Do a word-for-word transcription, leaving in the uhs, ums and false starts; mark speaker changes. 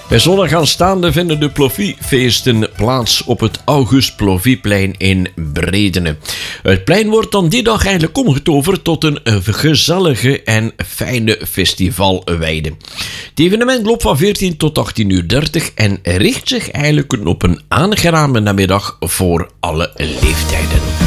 Speaker 1: Zondag aanstaande vinden de Ploviefeesten plaats op het August Plovieplein in Bredene. Het plein wordt dan die dag eigenlijk omgetoverd tot een gezellige en fijne festivalweide. Het evenement loopt van veertien tot achttien uur dertig en richt zich eigenlijk op een aangename namiddag voor alle leeftijden.